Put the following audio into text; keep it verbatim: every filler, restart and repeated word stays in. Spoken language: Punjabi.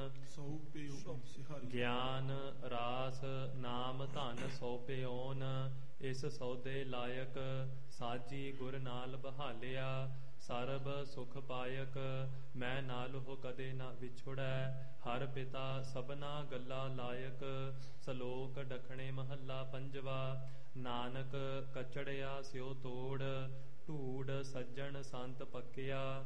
ਸੋ ਪਿਓ ਸਿਹਾਰੀ। ਗਿਆਨ ਰਾਸ ਨਾਮ ਧਨ ਸੋ ਪਿਓਨ, ਇਸ ਸੌਦੇ ਲਾਇਕ ਸਾਜੀ ਗੁਰ ਨਾਲ ਬਹਾਲਿਆ। ਸਰਬ ਸੁਖ ਪਾਇਕ ਮੈਂ ਨਾਲਹੁ ਕਦੇ ਨਾ ਵਿਛੁੜੈ, ਹਰ ਪਿਤਾ ਸਭਨਾ ਗੱਲਾ ਲਾਇਕ। ਸਲੋਕ ਡਖਣੇ ਮਹੱਲਾ ਪੰਜਵਾ। ਨਾਨਕ ਕਚੜਿਆ ਸਿਉ ਤੋੜ, ਢੂੜ ਸੱਜਣ ਸੰਤ ਪੱਕਿਆ।